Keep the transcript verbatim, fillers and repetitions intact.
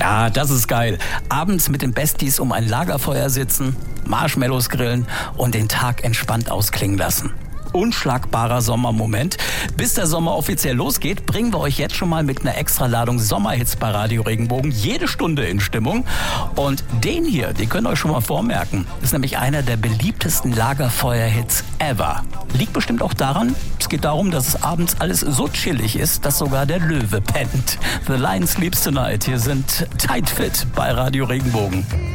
Ja, das ist geil. Abends mit den Besties um ein Lagerfeuer sitzen, Marshmallows grillen und den Tag entspannt ausklingen lassen. Unschlagbarer Sommermoment. Bis der Sommer offiziell losgeht, bringen wir euch jetzt schon mal mit einer Extraladung Sommerhits bei Radio Regenbogen jede Stunde in Stimmung. Und den hier, den könnt ihr euch schon mal vormerken, ist nämlich einer der beliebtesten Lagerfeuer-Hits ever. Liegt bestimmt auch daran, es geht darum, dass es abends alles so chillig ist, dass sogar der Löwe pennt. The Lion Sleeps Tonight. Hier sind Tight Fit bei Radio Regenbogen.